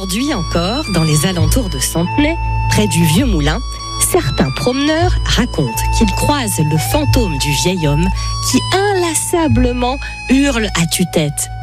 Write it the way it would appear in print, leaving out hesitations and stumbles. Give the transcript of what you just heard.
Aujourd'hui encore, dans les alentours de Centenay, près du vieux moulin, certains promeneurs racontent qu'ils croisent le fantôme du vieil homme qui inlassablement hurle à tue-tête.